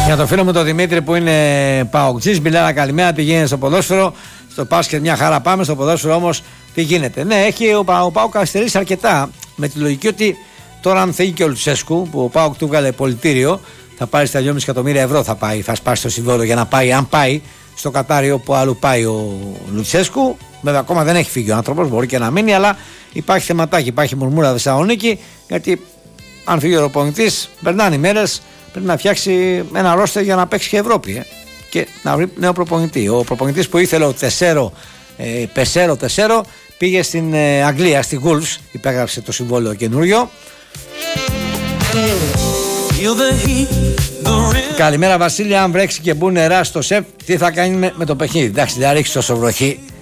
Για το φίλο μου τον Δημήτρη που είναι παοκτζής, μιλάω καλημέρα, τι γίνεται στο ποδόσφαιρο. Στο μπάσκετ μια χαρά πάμε, στο ποδόσφαιρο όμως τι γίνεται. Ναι, έχει ο ΠΑΟΚ καθυστερήσει αρκετά. Με τη λογική ότι τώρα, αν φύγει και ο Λουτσέσκου, που ο ΠΑΟΚ του βγάλε πολιτήριο, θα πάρει στα 2,5 εκατομμύρια ευρώ. Θα σπάσει το συμβόλαιο για να πάει, αν πάει στο Κατάρι όπου αλλού πάει ο Λουτσέσκου. Βέβαια, ακόμα δεν έχει φύγει ο άνθρωπος, μπορεί και να μείνει, αλλά υπάρχει θεματάκι, υπάρχει μουρμούρα Θεσσαλονίκη. Γιατί αν φύγει ο προπονητής, περνάνε οι μέρες, πρέπει να φτιάξει ένα ρόστερ για να παίξει και Ευρώπη. Και να βρει νέο προπονητή. Ο προπονητής που ήθελε ο Τεσέρο πήγε στην Αγγλία, στη Wolves, υπέγραψε το συμβόλαιο καινούριο. Καλημέρα Βασίλη, αν βρέξει και μπουν νερά στο σεφ, τι θα κάνει με το παιχνίδι? Εντάξει, δεν θα ρίξει τόσο βροχή